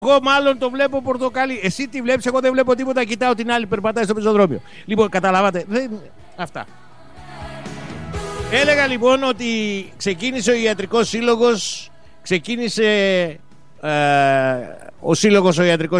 Εγώ μάλλον το βλέπω πορτοκαλί. Εσύ τι βλέπεις, εγώ δεν βλέπω τίποτα. Κοιτάω την άλλη, περπατάει στο πεζοδρόμιο. Λοιπόν, καταλάβατε. Αυτά. Έλεγα λοιπόν ότι ξεκίνησε ο Ιατρικός Σύλλογος, ξεκίνησε ο Σύλλογος ο Ιατρικός